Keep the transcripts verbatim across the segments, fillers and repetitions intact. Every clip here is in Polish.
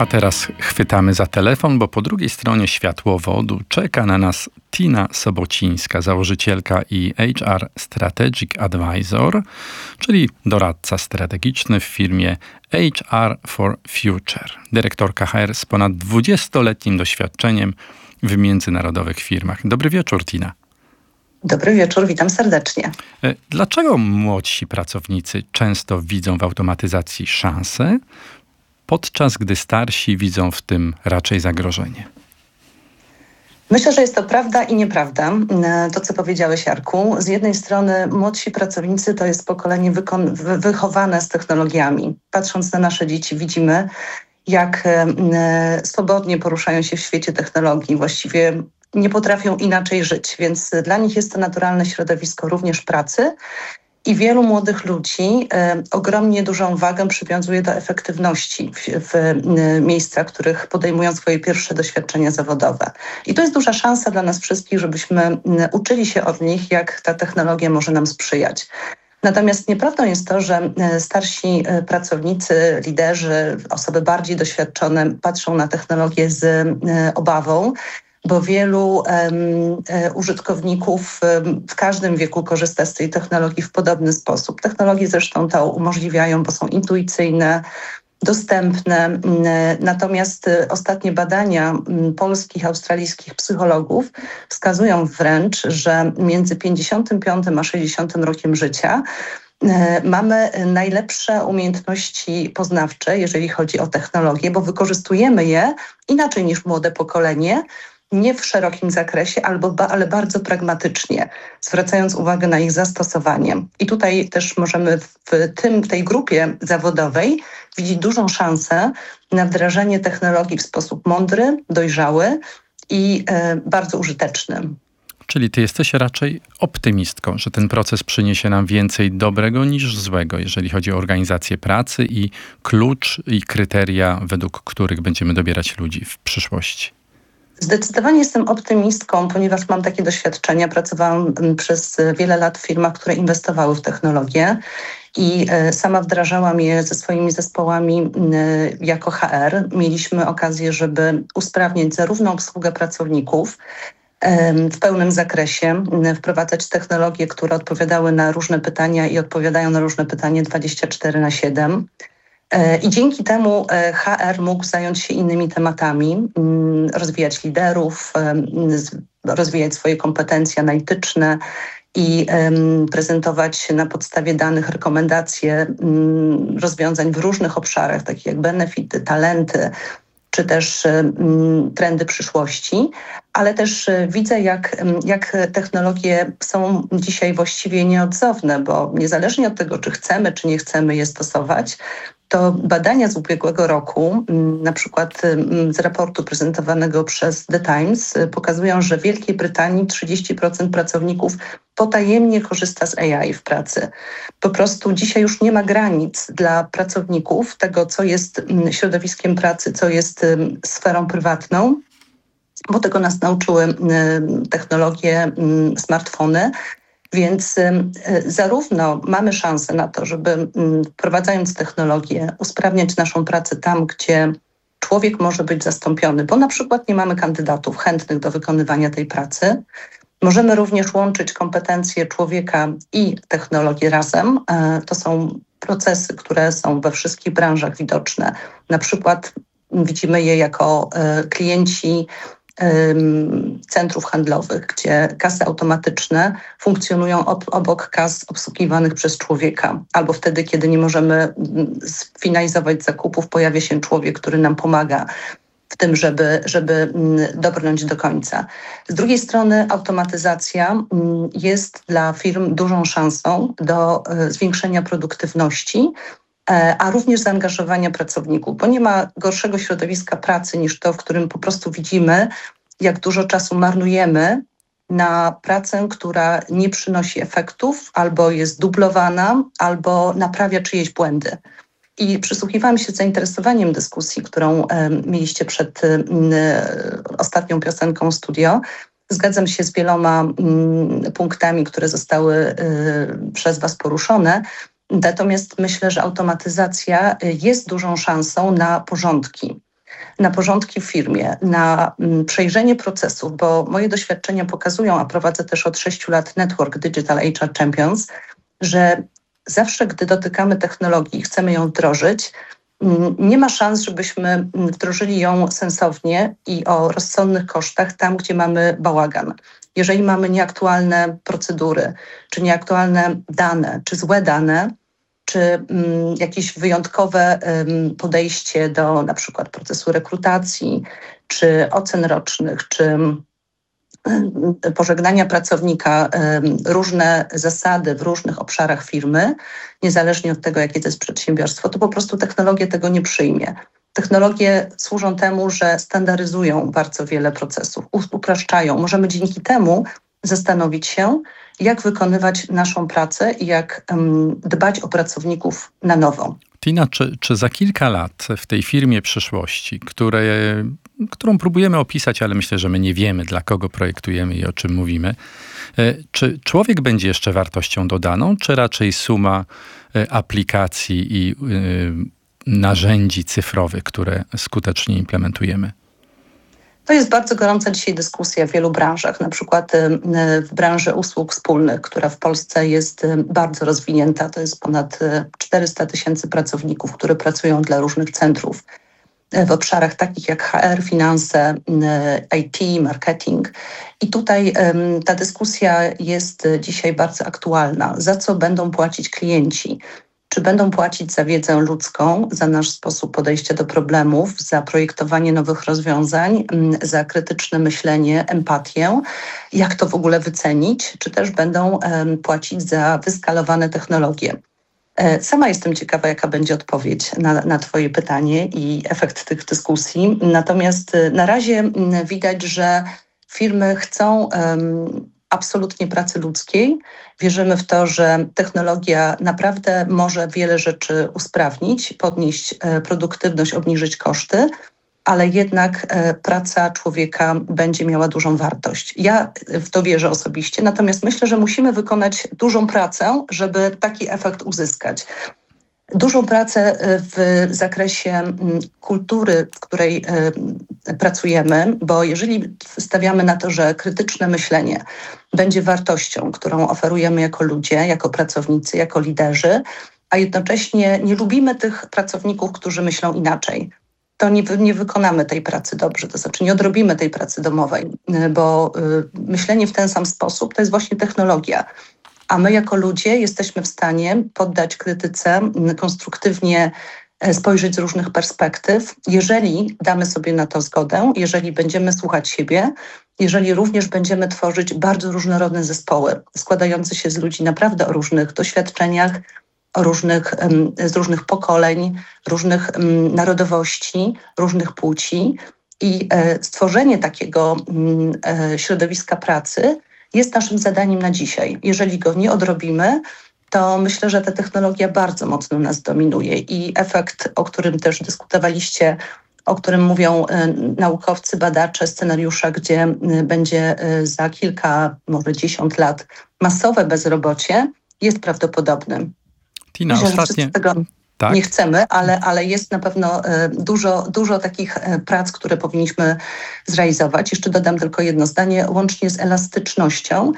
A teraz chwytamy za telefon, bo po drugiej stronie światłowodu czeka na nas Tina Sobocińska, założycielka i H R Strategic Advisor, czyli doradca strategiczny w firmie H R for Future. Dyrektorka H R z ponad dwudziestoletnim doświadczeniem w międzynarodowych firmach. Dobry wieczór, Tina. Dobry wieczór, witam serdecznie. Dlaczego młodsi pracownicy często widzą w automatyzacji szansę, podczas gdy starsi widzą w tym raczej zagrożenie? Myślę, że jest to prawda i nieprawda, to co powiedziałeś, Jarku. Z jednej strony młodsi pracownicy to jest pokolenie wykon- wy- wychowane z technologiami. Patrząc na nasze dzieci widzimy, jak e, swobodnie poruszają się w świecie technologii. Właściwie nie potrafią inaczej żyć, więc dla nich jest to naturalne środowisko również pracy. I wielu młodych ludzi e, ogromnie dużą wagę przywiązuje do efektywności w, w e, miejscach, w których podejmują swoje pierwsze doświadczenia zawodowe. I to jest duża szansa dla nas wszystkich, żebyśmy m, uczyli się od nich, jak ta technologia może nam sprzyjać. Natomiast nieprawdą jest to, że e, starsi e, pracownicy, liderzy, osoby bardziej doświadczone patrzą na technologię z e, obawą, bo wielu um, e, użytkowników um, w każdym wieku korzysta z tej technologii w podobny sposób. Technologie zresztą to umożliwiają, bo są intuicyjne, dostępne. M, natomiast e, ostatnie badania m, polskich, australijskich psychologów wskazują wręcz, że między pięćdziesiątym piątym a sześćdziesiątym rokiem życia e, mamy najlepsze umiejętności poznawcze, jeżeli chodzi o technologię, bo wykorzystujemy je inaczej niż młode pokolenie, nie w szerokim zakresie, albo ba, ale bardzo pragmatycznie, zwracając uwagę na ich zastosowanie. I tutaj też możemy w tym, w tej grupie zawodowej widzieć dużą szansę na wdrażanie technologii w sposób mądry, dojrzały i e, bardzo użyteczny. Czyli ty jesteś raczej optymistką, że ten proces przyniesie nam więcej dobrego niż złego, jeżeli chodzi o organizację pracy i klucz i kryteria, według których będziemy dobierać ludzi w przyszłości. Zdecydowanie jestem optymistką, ponieważ mam takie doświadczenia. Pracowałam przez wiele lat w firmach, które inwestowały w technologię i sama wdrażałam je ze swoimi zespołami jako H R. Mieliśmy okazję, żeby usprawnić zarówno obsługę pracowników w pełnym zakresie, wprowadzać technologie, które odpowiadały na różne pytania i odpowiadają na różne pytania dwadzieścia cztery na siedem. I dzięki temu H R mógł zająć się innymi tematami, rozwijać liderów, rozwijać swoje kompetencje analityczne i prezentować na podstawie danych rekomendacje rozwiązań w różnych obszarach, takich jak benefity, talenty, czy też trendy przyszłości, ale też widzę, jak, jak technologie są dzisiaj właściwie nieodzowne, bo niezależnie od tego, czy chcemy, czy nie chcemy je stosować, to badania z ubiegłego roku, na przykład z raportu prezentowanego przez The Times, pokazują, że w Wielkiej Brytanii trzydzieści procent pracowników potajemnie korzysta z A I w pracy. Po prostu dzisiaj już nie ma granic dla pracowników tego, co jest środowiskiem pracy, co jest sferą prywatną, bo tego nas nauczyły technologie, smartfony. Więc y, zarówno mamy szansę na to, żeby y, wprowadzając technologię usprawniać naszą pracę tam, gdzie człowiek może być zastąpiony, bo na przykład nie mamy kandydatów chętnych do wykonywania tej pracy. Możemy również łączyć kompetencje człowieka i technologię razem. Y, to są procesy, które są we wszystkich branżach widoczne. Na przykład widzimy je jako y, klienci centrów handlowych, gdzie kasy automatyczne funkcjonują ob- obok kas obsługiwanych przez człowieka. Albo wtedy, kiedy nie możemy sfinalizować zakupów, pojawia się człowiek, który nam pomaga w tym, żeby, żeby dobrnąć do końca. Z drugiej strony automatyzacja jest dla firm dużą szansą do zwiększenia produktywności, a również zaangażowania pracowników, bo nie ma gorszego środowiska pracy niż to, w którym po prostu widzimy, jak dużo czasu marnujemy na pracę, która nie przynosi efektów, albo jest dublowana, albo naprawia czyjeś błędy. I przysłuchiwałam się z zainteresowaniem dyskusji, którą e, mieliście przed e, ostatnią piosenką Studio. Zgadzam się z wieloma m, punktami, które zostały e, przez Was poruszone. Natomiast myślę, że automatyzacja jest dużą szansą na porządki. na porządki w firmie, na mm, przejrzenie procesów, bo moje doświadczenia pokazują, a prowadzę też od sześciu lat Network Digital H R Champions, że zawsze, gdy dotykamy technologii i chcemy ją wdrożyć, nie ma szans, żebyśmy wdrożyli ją sensownie i o rozsądnych kosztach tam, gdzie mamy bałagan. Jeżeli mamy nieaktualne procedury, czy nieaktualne dane, czy złe dane, czy mm, jakieś wyjątkowe um, podejście do na przykład procesu rekrutacji, czy ocen rocznych, czy pożegnania pracownika, różne zasady w różnych obszarach firmy, niezależnie od tego, jakie to jest przedsiębiorstwo, to po prostu technologia tego nie przyjmie. Technologie służą temu, że standaryzują bardzo wiele procesów, upraszczają. Możemy dzięki temu zastanowić się, jak wykonywać naszą pracę i jak um, dbać o pracowników na nowo. Tina, czy, czy za kilka lat w tej firmie przyszłości, które, którą próbujemy opisać, ale myślę, że my nie wiemy, dla kogo projektujemy i o czym mówimy, czy człowiek będzie jeszcze wartością dodaną, czy raczej suma aplikacji i narzędzi cyfrowych, które skutecznie implementujemy? To jest bardzo gorąca dzisiaj dyskusja w wielu branżach, na przykład w branży usług wspólnych, która w Polsce jest bardzo rozwinięta. To jest ponad czterysta tysięcy pracowników, którzy pracują dla różnych centrów w obszarach takich jak H R, finanse, I T, marketing. I tutaj ta dyskusja jest dzisiaj bardzo aktualna. Za co będą płacić klienci? Czy będą płacić za wiedzę ludzką, za nasz sposób podejścia do problemów, za projektowanie nowych rozwiązań, za krytyczne myślenie, empatię? Jak to w ogóle wycenić? Czy też będą um, płacić za wyskalowane technologie? E, sama jestem ciekawa, jaka będzie odpowiedź na, na Twoje pytanie i efekt tych dyskusji. Natomiast na razie widać, że firmy chcą um, absolutnie pracy ludzkiej. Wierzymy w to, że technologia naprawdę może wiele rzeczy usprawnić, podnieść produktywność, obniżyć koszty, ale jednak praca człowieka będzie miała dużą wartość. Ja w to wierzę osobiście, natomiast myślę, że musimy wykonać dużą pracę, żeby taki efekt uzyskać. Dużą pracę w zakresie kultury, w której pracujemy, bo jeżeli stawiamy na to, że krytyczne myślenie będzie wartością, którą oferujemy jako ludzie, jako pracownicy, jako liderzy, a jednocześnie nie lubimy tych pracowników, którzy myślą inaczej, to nie, nie wykonamy tej pracy dobrze, to znaczy nie odrobimy tej pracy domowej, bo myślenie w ten sam sposób to jest właśnie technologia. A my jako ludzie jesteśmy w stanie poddać krytyce, konstruktywnie spojrzeć z różnych perspektyw, jeżeli damy sobie na to zgodę, jeżeli będziemy słuchać siebie, jeżeli również będziemy tworzyć bardzo różnorodne zespoły, składające się z ludzi naprawdę o różnych doświadczeniach, o różnych, z różnych pokoleń, różnych narodowości, różnych płci. I stworzenie takiego środowiska pracy jest naszym zadaniem na dzisiaj. Jeżeli go nie odrobimy, to myślę, że ta technologia bardzo mocno nas dominuje i efekt, o którym też dyskutowaliście, o którym mówią naukowcy, badacze, scenariusze, gdzie będzie za kilka, może dziesiąt lat masowe bezrobocie, jest prawdopodobny. Tina, myślę, ostatnie... że tego tak? nie chcemy, ale, ale jest na pewno dużo, dużo takich prac, które powinniśmy zrealizować. Jeszcze dodam tylko jedno zdanie, łącznie z elastycznością.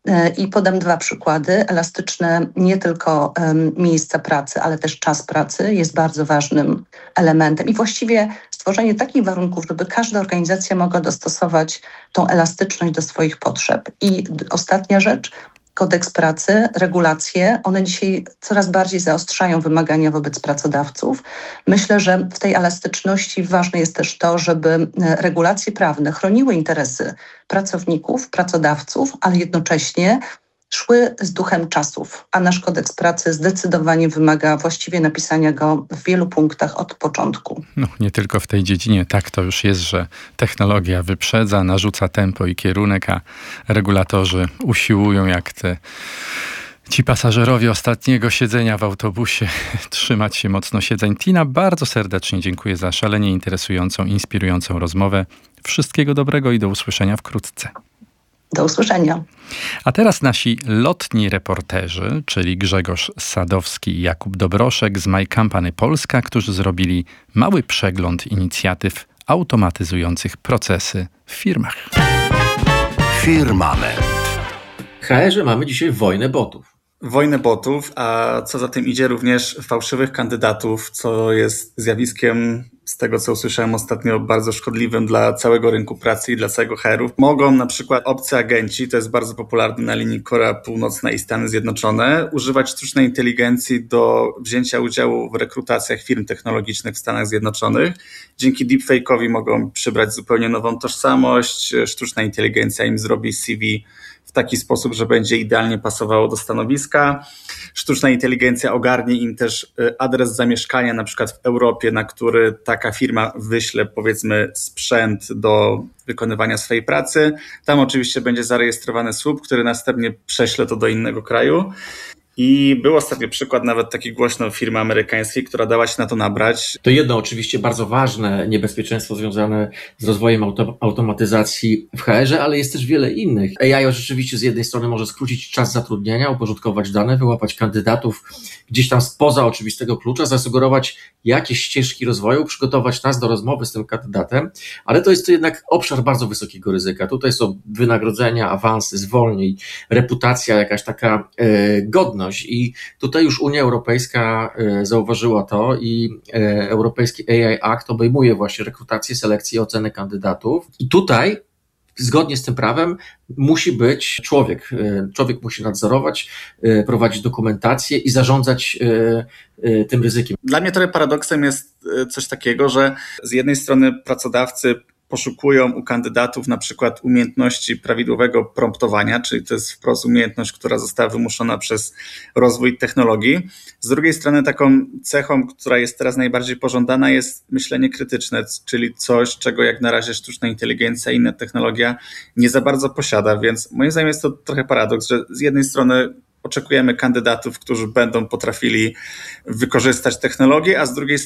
I podam dwa przykłady. Elastyczne nie tylko um, miejsca pracy, ale też czas pracy jest bardzo ważnym elementem. I właściwie stworzenie takich warunków, żeby każda organizacja mogła dostosować tą elastyczność do swoich potrzeb. I ostatnia rzecz, kodeks pracy, regulacje, one dzisiaj coraz bardziej zaostrzają wymagania wobec pracodawców. Myślę, że w tej elastyczności ważne jest też to, żeby regulacje prawne chroniły interesy pracowników, pracodawców, ale jednocześnie szły z duchem czasów, a nasz kodeks pracy zdecydowanie wymaga właściwie napisania go w wielu punktach od początku. No, nie tylko w tej dziedzinie. Tak to już jest, że technologia wyprzedza, narzuca tempo i kierunek, a regulatorzy usiłują jak te ci pasażerowie ostatniego siedzenia w autobusie trzymać się mocno siedzeń. Tina, bardzo serdecznie dziękuję za szalenie interesującą, inspirującą rozmowę. Wszystkiego dobrego i do usłyszenia wkrótce. Do usłyszenia. A teraz nasi lotni reporterzy, czyli Grzegorz Sadowski i Jakub Dobroszek z My Company Polska, którzy zrobili mały przegląd inicjatyw automatyzujących procesy w firmach. Firmament. W H R-ze mamy dzisiaj wojnę botów. Wojnę botów, a co za tym idzie również fałszywych kandydatów, co jest zjawiskiem, z tego co usłyszałem ostatnio, bardzo szkodliwym dla całego rynku pracy i dla całego H R-u. Mogą na przykład obcy agenci, to jest bardzo popularne na linii Korea Północna i Stany Zjednoczone, używać sztucznej inteligencji do wzięcia udziału w rekrutacjach firm technologicznych w Stanach Zjednoczonych. Dzięki deepfake'owi mogą przybrać zupełnie nową tożsamość, sztuczna inteligencja im zrobi C V w taki sposób, że będzie idealnie pasowało do stanowiska. Sztuczna inteligencja ogarnie im też adres zamieszkania, na przykład w Europie, na który taka firma wyśle, powiedzmy, sprzęt do wykonywania swojej pracy. Tam oczywiście będzie zarejestrowany słup, który następnie prześle to do innego kraju. I był ostatnio przykład nawet taki głośno firmy amerykańskiej, która dała się na to nabrać. To jedno oczywiście bardzo ważne niebezpieczeństwo związane z rozwojem auto, automatyzacji w H R-ze, ale jest też wiele innych. A I rzeczywiście z jednej strony może skrócić czas zatrudnienia, uporządkować dane, wyłapać kandydatów gdzieś tam spoza oczywistego klucza, zasugerować jakieś ścieżki rozwoju, przygotować nas do rozmowy z tym kandydatem, ale to jest to jednak obszar bardzo wysokiego ryzyka. Tutaj są wynagrodzenia, awansy, zwolnień, reputacja, jakaś taka e, godność. I tutaj już Unia Europejska zauważyła to i Europejski A I Act obejmuje właśnie rekrutację, selekcję i ocenę kandydatów. I tutaj zgodnie z tym prawem musi być człowiek. Człowiek musi nadzorować, prowadzić dokumentację i zarządzać tym ryzykiem. Dla mnie trochę paradoksem jest coś takiego, że z jednej strony pracodawcy poszukują u kandydatów na przykład umiejętności prawidłowego promptowania, czyli to jest wprost umiejętność, która została wymuszona przez rozwój technologii. Z drugiej strony taką cechą, która jest teraz najbardziej pożądana, jest myślenie krytyczne, czyli coś, czego jak na razie sztuczna inteligencja i inna technologia nie za bardzo posiada, więc moim zdaniem jest to trochę paradoks, że z jednej strony oczekujemy kandydatów, którzy będą potrafili wykorzystać technologię, a z drugiej